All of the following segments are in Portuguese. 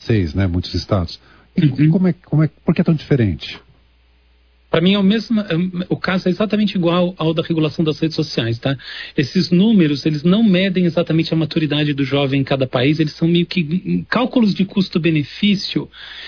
16, né? Muitos estados. E Uhum. por que é tão diferente? Para mim, o caso é exatamente igual ao da regulação das redes sociais, tá? Esses números, eles não medem exatamente a maturidade do jovem em cada país, eles são meio que cálculos de custo-benefício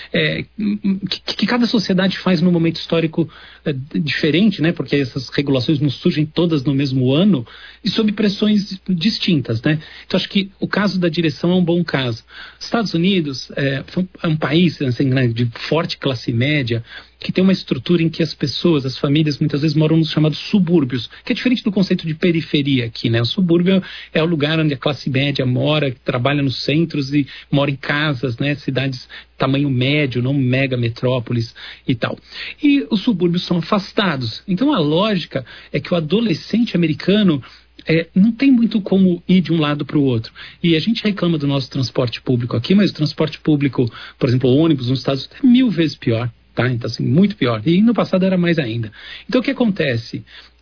que cada sociedade faz num momento histórico diferente, né? Porque essas regulações não surgem todas no mesmo ano e sob pressões distintas, né? Então, acho que o caso da direção é um bom caso. Estados Unidos é um país assim, né, de forte classe média, que tem uma estrutura em que as pessoas, as famílias, muitas vezes moram nos chamados subúrbios, que é diferente do conceito de periferia aqui, né? O subúrbio é o lugar onde a classe média mora, que trabalha nos centros e mora em casas, né? Cidades tamanho médio, não mega metrópoles e tal. E os subúrbios são afastados. Então a lógica é que o adolescente americano não tem muito como ir de um lado para o outro. E a gente reclama do nosso transporte público aqui, mas o transporte público, por exemplo, o ônibus nos Estados Unidos é 1000 vezes pior. Tá? Então, assim, muito pior. E no passado era mais ainda. Então, o que acontece?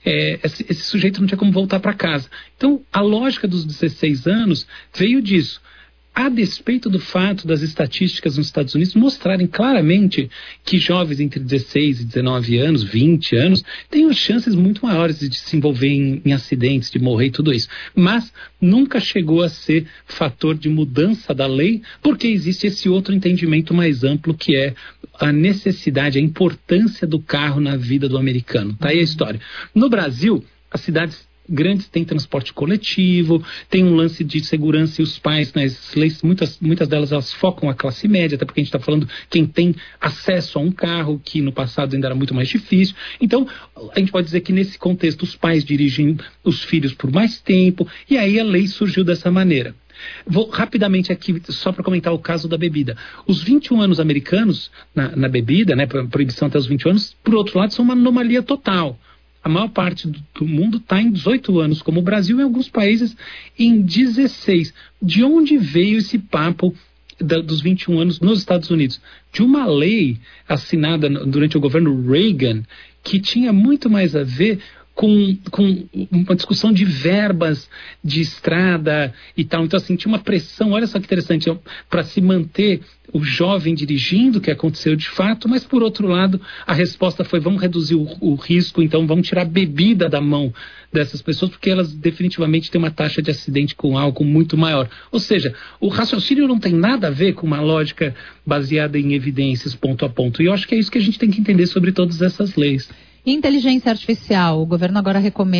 Esse sujeito não tinha como voltar para casa. Então, a lógica dos 16 anos veio disso. A despeito do fato das estatísticas nos Estados Unidos mostrarem claramente que jovens entre 16 e 19 anos, 20 anos, têm chances muito maiores de se envolver em acidentes, de morrer e tudo isso. Mas nunca chegou a ser fator de mudança da lei, porque existe esse outro entendimento mais amplo que é a necessidade, a importância do carro na vida do americano. Tá aí a história. No Brasil, as cidades grandes têm transporte coletivo, tem um lance de segurança e os pais, né, as leis, muitas delas elas focam a classe média, até porque a gente está falando quem tem acesso a um carro, que no passado ainda era muito mais difícil. Então, a gente pode dizer que nesse contexto os pais dirigem os filhos por mais tempo, e aí a lei surgiu dessa maneira. Vou rapidamente aqui, só para comentar o caso da bebida. Os 21 anos americanos na bebida, né, proibição até os 20 anos, por outro lado, são uma anomalia total. A maior parte do mundo está em 18 anos, como o Brasil, em alguns países em 16. De onde veio esse papo dos 21 anos nos Estados Unidos? De uma lei assinada durante o governo Reagan, que tinha muito mais a ver com uma discussão de verbas de estrada e tal. Então, assim, tinha uma pressão, olha só que interessante, para se manter o jovem dirigindo, que aconteceu de fato, mas, por outro lado, a resposta foi: vamos reduzir o risco, então vamos tirar a bebida da mão dessas pessoas, porque elas definitivamente têm uma taxa de acidente com álcool muito maior. Ou seja, o raciocínio não tem nada a ver com uma lógica baseada em evidências ponto a ponto. E eu acho que é isso que a gente tem que entender sobre todas essas leis. Inteligência artificial, o governo agora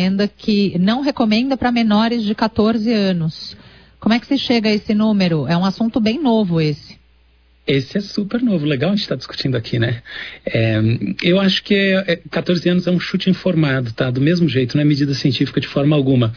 não recomenda para menores de 14 anos. Como é que se chega a esse número? É um assunto bem novo esse. Esse é super novo, legal a gente estar discutindo aqui, né? Eu acho que 14 anos é um chute informado, tá? Do mesmo jeito, não é medida científica de forma alguma.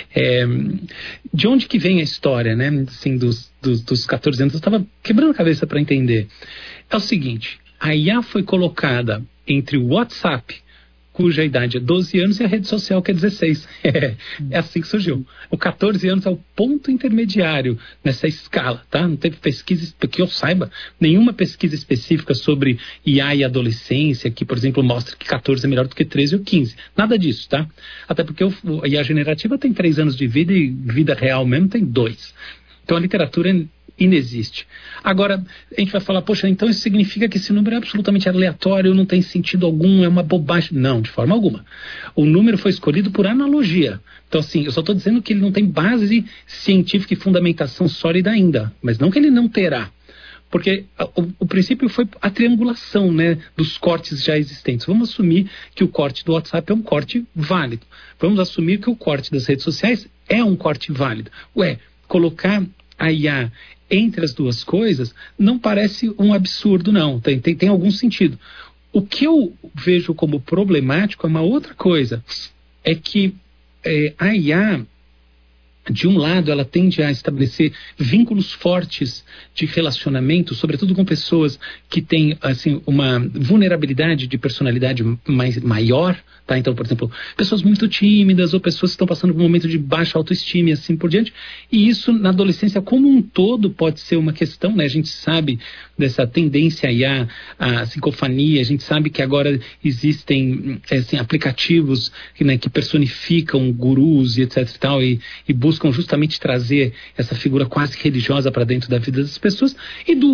De onde que vem a história, né? Assim, dos 14 anos, eu estava quebrando a cabeça para entender. É o seguinte, a IA foi colocada entre o WhatsApp, cuja idade é 12 anos, e a rede social, que é 16. É assim que surgiu. O 14 anos é o ponto intermediário nessa escala, tá? Não teve pesquisa, que eu saiba, nenhuma pesquisa específica sobre IA e adolescência, que, por exemplo, mostra que 14 é melhor do que 13 ou 15. Nada disso, tá? Até porque a IA generativa tem 3 anos de vida e vida real mesmo tem 2. Então a literatura inexiste. Agora, a gente vai falar, poxa, então isso significa que esse número é absolutamente aleatório, não tem sentido algum, é uma bobagem. Não, de forma alguma. O número foi escolhido por analogia. Então, assim, eu só estou dizendo que ele não tem base científica e fundamentação sólida ainda, mas não que ele não terá. Porque o princípio foi a triangulação, né, dos cortes já existentes. Vamos assumir que o corte do WhatsApp é um corte válido. Vamos assumir que o corte das redes sociais é um corte válido. Colocar a IA entre as duas coisas não parece um absurdo, não. Tem algum sentido. O que eu vejo como problemático é uma outra coisa. É que a IA, de um lado, ela tende a estabelecer vínculos fortes de relacionamento, sobretudo com pessoas que têm, assim, uma vulnerabilidade de personalidade maior, tá? Então, por exemplo, pessoas muito tímidas ou pessoas que estão passando por um momento de baixa autoestima e assim por diante. E isso, na adolescência como um todo, pode ser uma questão, né? A gente sabe dessa tendência aí à psicofania, a gente sabe que agora existem, assim, aplicativos que personificam gurus e etc e tal, e buscam justamente trazer essa figura quase religiosa para dentro da vida das pessoas. E do